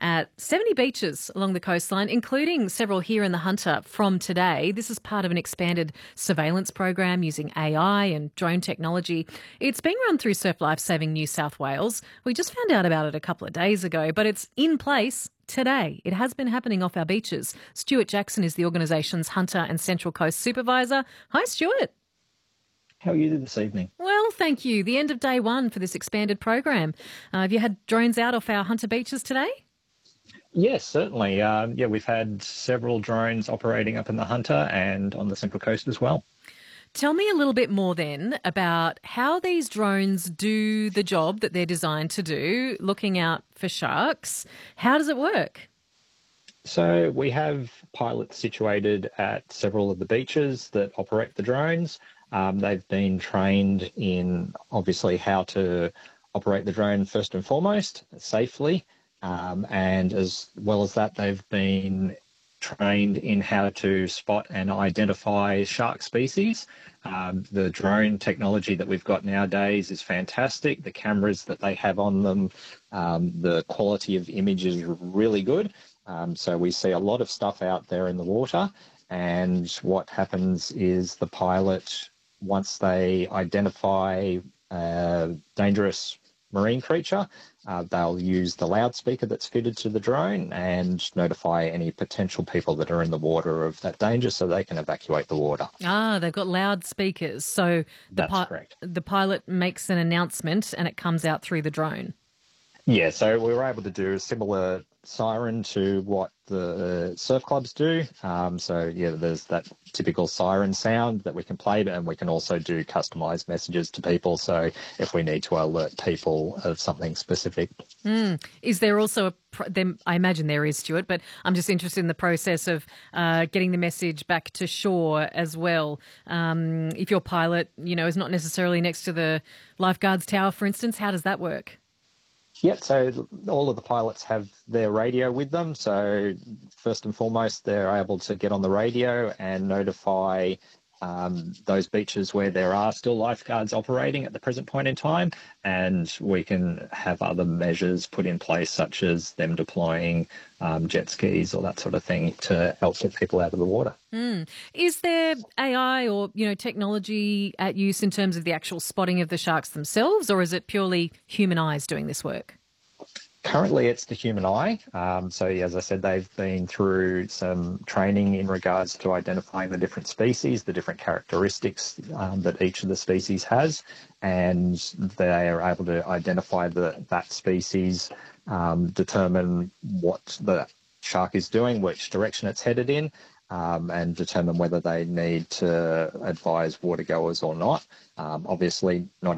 at 70 beaches along the coastline, including several here in the Hunter from today. This is part of an expanded surveillance program using AI and drone technology. It's being run through Surf Life Saving New South Wales. We just found out about it a couple of days ago, but it's in place today. It has been happening off our beaches. Stuart Jackson is the organisation's Hunter and Central Coast Supervisor. Hi, Stuart. How are you this evening? Well, thank you. The end of day one for this expanded program. Have you had drones out off our Hunter beaches today? Yes, certainly. We've had several drones operating up in the Hunter and on the Central Coast as well. Tell me a little bit more then about how these drones do the job that they're designed to do, looking out for sharks. How does it work? So we have pilots situated at several of the beaches that operate the drones. They've been trained in obviously how to operate the drone first and foremost safely. And as well as that, they've been trained in how to spot and identify shark species. The drone technology that we've got nowadays is fantastic. The cameras that they have on them, the quality of image is really good. So we see a lot of stuff out there in the water. And what happens is the pilot, once they identify a dangerous marine creature, they'll use the loudspeaker that's fitted to the drone and notify any potential people that are in the water of that danger so they can evacuate the water. Ah, they've got loudspeakers. So That's correct. The pilot makes an announcement and it comes out through the drone. Yeah, so we were able to do a similar siren to what the surf clubs do. There's that typical siren sound that we can play, and we can also do customised messages to people. So if we need to alert people of something specific. Is there also I imagine there is, Stuart, but I'm just interested in the process of getting the message back to shore as well. If your pilot, is not necessarily next to the lifeguards tower, for instance, how does that work? Yeah, so all of the pilots have their radio with them. So first and foremost, they're able to get on the radio and notify those beaches where there are still lifeguards operating at the present point in time. And we can have other measures put in place, such as them deploying jet skis or that sort of thing to help get people out of the water. Is there AI or, technology at use in terms of the actual spotting of the sharks themselves, or is it purely human eyes doing this work? Currently, it's the human eye. As I said, they've been through some training in regards to identifying the different species, the different characteristics that each of the species has, and they are able to identify that species, determine what the shark is doing, which direction it's headed in, and determine whether they need to advise watergoers or not. Obviously, not